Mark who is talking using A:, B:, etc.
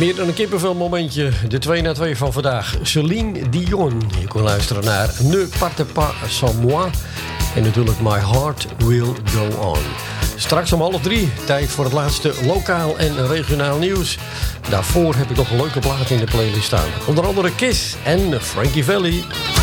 A: Meer dan een kippenvel momentje. De 2 na 2 van vandaag. Celine Dion. Je kon luisteren naar Ne parte pas sans moi. En natuurlijk My Heart Will Go On. Straks om 2:30. Tijd voor het laatste lokaal en regionaal nieuws. Daarvoor heb ik nog een leuke plaat in de playlist staan. Onder andere Kiss en Frankie Valli.